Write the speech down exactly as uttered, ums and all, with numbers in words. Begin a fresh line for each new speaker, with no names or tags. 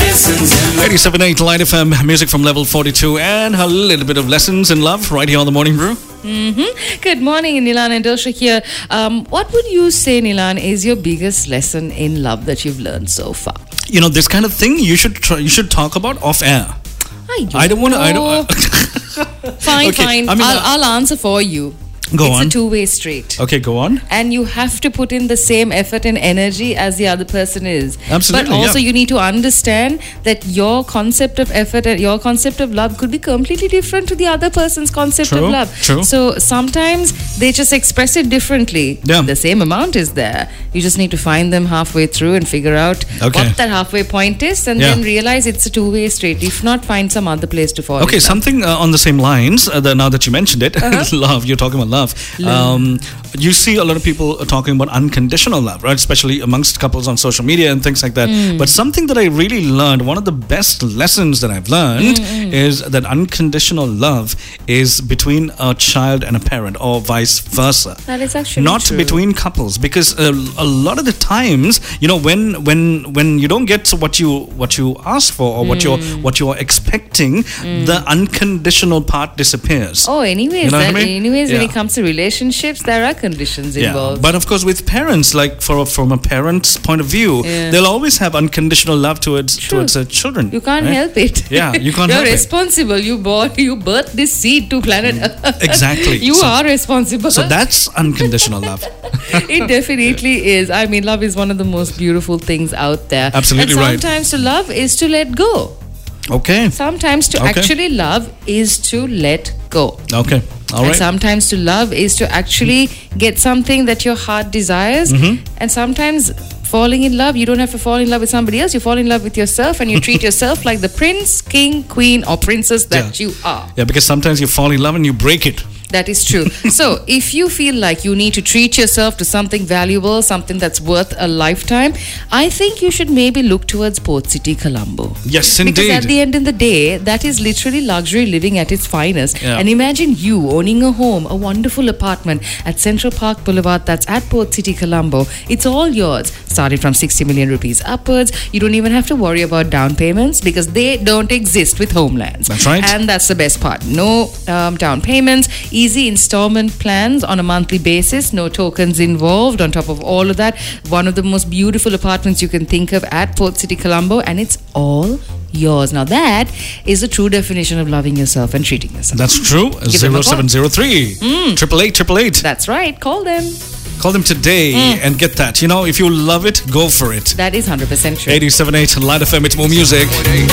eighty-seven point eight Light F M, music from level forty-two, and a little bit of lessons in love right here on the Morning Brew.
Mm-hmm. Good morning, Nilan and Dilsha here. Um, what would you say, Nilan, is your biggest lesson in love that you've learned so far?
You know, this kind of thing you should try, you should talk about off air.
I don't,
I don't want to. I don't.
Fine,
Okay,
fine.
I mean,
I'll,
uh,
I'll answer for you.
Go
it's
on.
a two-way street.
Okay, go on.
And you have to put in the same effort and energy as the other person is.
Absolutely,
But also
yeah.
you need to understand that your concept of effort and your concept of love could be completely different to the other person's concept
True,
of love.
true.
So sometimes they just express it differently.
Yeah.
The same amount is there. You just need to find them halfway through and figure out
Okay.
what that halfway point is, and
Yeah.
then realize it's a two-way street. If not, find some other place to fall in
Okay,
love.
something uh, on the same lines. Uh, the, now that you mentioned it, love. You're talking about love.
Love.
Um, you see a lot of people talking about unconditional love, right? Especially amongst couples on social media and things like that. But something that I really learned, one of the best lessons that I've learned, is that unconditional love is between a child and a parent, or vice versa.
That is actually
Not
true.
between couples, because uh, a lot of the times, you know, when when when you don't get what you what you ask for or what you're what you're expecting, the unconditional part disappears.
Oh, anyways,
You know what I
that,
mean?
anyways, when
Yeah.
it comes to relationships, there are conditions involved.
But of course, with parents, like for from a parent's point of view,
Yeah.
they'll always have unconditional love towards
True.
towards their children.
You can't
right?
help it.
Yeah, you can't
You're
help it.
responsible. You bought, you birthed this seed to planet Earth.
Exactly.
You
So-
are responsible.
So that's unconditional love.
It definitely is. I mean, love is one of the most beautiful things out there.
Absolutely
and
right.
sometimes to love is to let go.
Okay.
Sometimes to
Okay.
actually love is to let go.
Okay. All
And
right.
sometimes to love is to actually get something that your heart desires.
Mm-hmm.
And sometimes falling in love, you don't have to fall in love with somebody else. You fall in love with yourself and you treat yourself like the prince, king, queen, or princess that
Yeah.
you are.
Yeah, because sometimes you fall in love and you break it.
That is true. So, if you feel like you need to treat yourself to something valuable, something that's worth a lifetime, I think you should maybe look towards Port City, Colombo.
Yes,
Because
indeed.
at the end of the day, that is literally luxury living at its finest.
Yeah.
And imagine you owning a home, a wonderful apartment at Central Park Boulevard that's at Port City, Colombo. It's all yours, starting from sixty million rupees upwards. You don't even have to worry about down payments because they don't exist with Homelands.
That's right.
And that's the best part. No um, down payments, easy installment plans on a monthly basis, no tokens involved. On top of all of that, one of the most beautiful apartments you can think of at Port City, Colombo, and it's all yours. Now that is the true definition of loving yourself and treating yourself.
That's true.
them a
Zero
call.
seven zero three triple eight triple eight.
That's right. Call them.
Call them today and get that. You know, if you love it, go for it.
That is one hundred percent true.
eighty-seven point eight Light F M. It's more music.